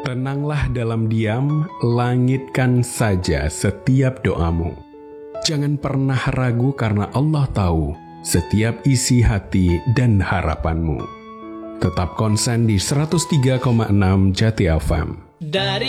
Tenanglah dalam diam, langitkan saja setiap doamu. Jangan pernah ragu karena Allah tahu setiap isi hati dan harapanmu. Tetap konsen di 103,6 Jati FM.